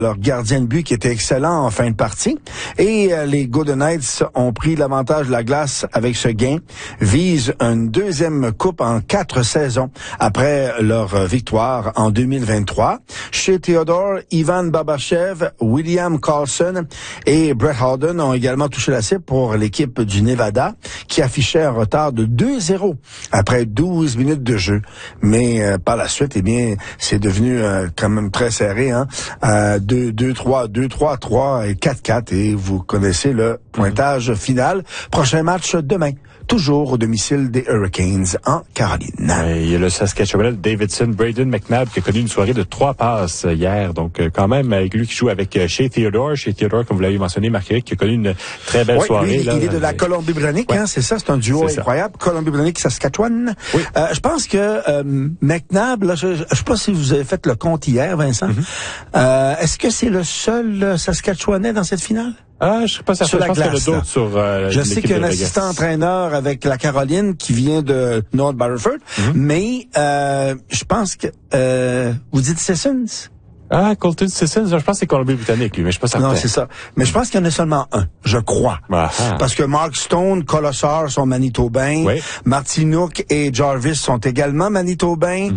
leur gardien de but qui était excellent en fin de partie. Et les Golden Knights ont pris l'avantage de la glace avec ce gain, visent une deuxième coupe en 4 saisons après leur victoire en 2023. Chez Theodore, Ivan Babachev, William Karlsson et Brett Howden ont également touché la cible pour l'équipe du Nevada qui affichait un retard de 2-0 après 12 minutes de jeu. Mais par la suite, eh bien, c'est devenu quand même très serré, hein. 2-3, 2-3-3 et 4-4 et vous connaissez le pointage final. Prochain match demain, toujours au domicile des Hurricanes en Caroline. Il y a le Saskatchewan Davidson, Braden McNabb qui a connu une soirée de 3 passes hier. Donc quand même, avec lui qui joue avec Shea Theodore, comme vous l'avez mentionné, Marc-Éric, qui a connu une très belle soirée. Lui, il est de la Colombie-Britannique, hein, c'est ça, c'est un duo incroyable. Colombie-Britannique-Saskatchewan. Oui. Je pense que McNabb, là, je sais pas si vous avez fait le compte hier, Vincent. Est-ce que c'est le seul Saskatchewanais dans cette finale? Je sais pas certain. Je pense qu'il y en a d'autres sur je sais qu'il y a un assistant-entraîneur avec la Caroline qui vient de North Battleford, mais je pense que vous dites Sissons? Colton Sissons, je pense que c'est Colombie-Britannique, lui, mais je suis pas certain. Non, c'est ça. Mais je pense qu'il y en a seulement un, je crois. Parce que Mark Stone, Colossar sont manitobains. Oui. Martinook et Jarvis sont également manitobains.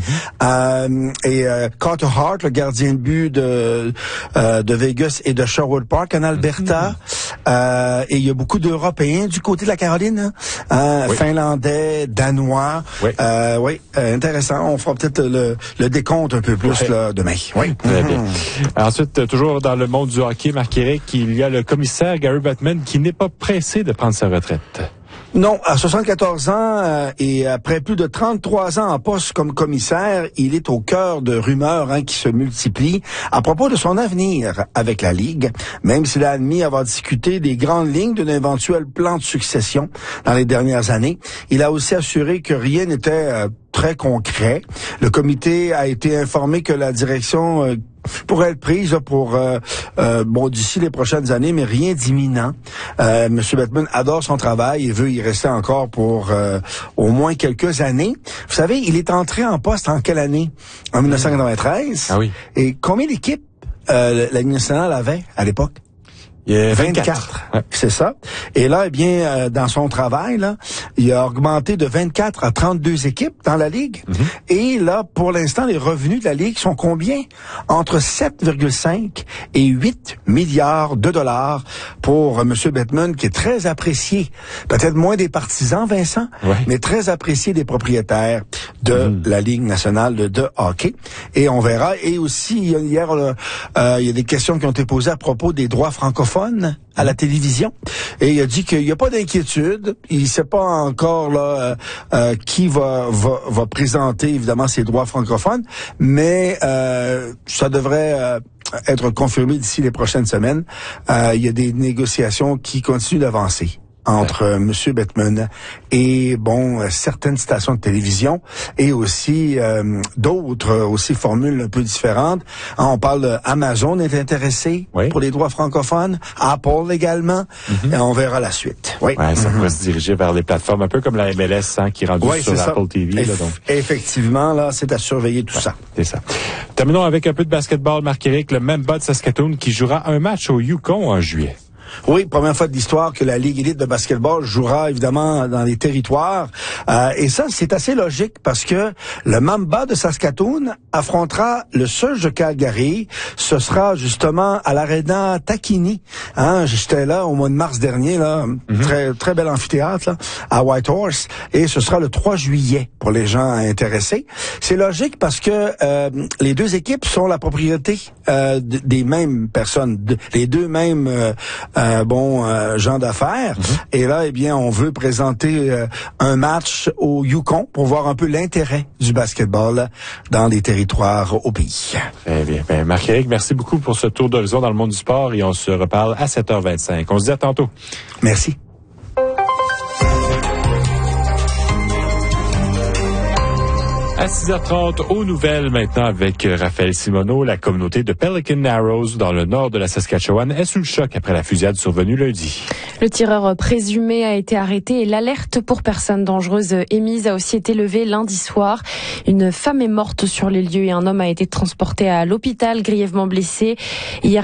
Et Carter Hart, le gardien de but de Vegas et de Sherwood Park en Alberta. Et il y a beaucoup d'Européens du côté de la Caroline, hein? Finlandais, Danois. Intéressant. On fera peut-être le décompte un peu plus là, demain. Oui. Ensuite, toujours dans le monde du hockey, Marc-Éric, il y a le commissaire Gary Bettman qui n'est pas pressé de prendre sa retraite. Non, à 74 ans et après plus de 33 ans en poste comme commissaire, il est au cœur de rumeurs qui se multiplient à propos de son avenir avec la Ligue, même s'il a admis avoir discuté des grandes lignes d'un éventuel plan de succession dans les dernières années. Il a aussi assuré que rien n'était très concret. Le comité a été informé que la direction pourrait être prise pour d'ici les prochaines années, mais rien d'imminent. Monsieur Bettman adore son travail et veut y rester encore pour au moins quelques années. Vous savez, il est entré en poste en quelle année? En 1993. Ah oui. Et combien d'équipes la Ligue nationale avait à l'époque? 24. C'est ça. Et là, eh bien, dans son travail, là, il a augmenté de 24 à 32 équipes dans la Ligue. Et là, pour l'instant, les revenus de la Ligue sont combien? Entre 7,5 et 8 milliards de dollars pour M. Bettman, qui est très apprécié. Peut-être moins des partisans, Vincent, mais très apprécié des propriétaires de la Ligue nationale de hockey. Et on verra. Et aussi, hier, il y a des questions qui ont été posées à propos des droits francophones à la télévision, et il a dit qu'il n'y a pas d'inquiétude. Il sait pas encore là qui va présenter évidemment ses droits francophones, mais ça devrait être confirmé d'ici les prochaines semaines. Il y a des négociations qui continuent d'avancer entre M. Bettman et certaines stations de télévision et aussi d'autres aussi formules un peu différentes. On parle d'Amazon est intéressé pour les droits francophones, Apple également, et on verra la suite. Ça pourrait se diriger vers les plateformes un peu comme la MLS qui est rendue sur Apple TV. Là, donc. Effectivement, là, c'est à surveiller tout ça. C'est ça. Terminons avec un peu de basketball, Marc-Éric, le Mamba de Saskatoon qui jouera un match au Yukon en juillet. Oui, première fois de l'histoire que la Ligue élite de basketball jouera évidemment dans les territoires. Et ça, c'est assez logique parce que le Mamba de Saskatoon affrontera le Surge de Calgary. Ce sera justement à l'Arena Takini. J'étais là au mois de mars dernier, là, très très bel amphithéâtre là, à Whitehorse. Et ce sera le 3 juillet pour les gens intéressés. C'est logique parce que les deux équipes sont la propriété des mêmes personnes, les deux mêmes gens d'affaires. Et là, eh bien, on veut présenter un match au Yukon pour voir un peu l'intérêt du basketball dans les territoires au pays. Très bien. Marc-Éric, merci beaucoup pour ce tour d'horizon dans le monde du sport et on se reparle à 7h25. On se dit à tantôt. Merci. À 6h30, aux nouvelles maintenant avec Raphaël Simoneau. La communauté de Pelican Narrows dans le nord de la Saskatchewan est sous le choc après la fusillade survenue lundi. Le tireur présumé a été arrêté et l'alerte pour personnes dangereuses émise a aussi été levée lundi soir. Une femme est morte sur les lieux et un homme a été transporté à l'hôpital grièvement blessé. Hier,